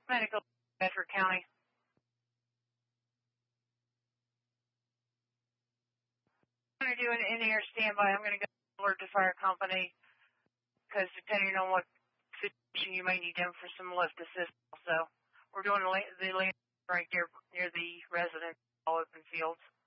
Medical, Bedford County. I'm going to do an in-air standby. I'm going to go alert the fire company because depending on what situation you may need them for some lift assistance. So we're doing the land right there near the residence, all open fields.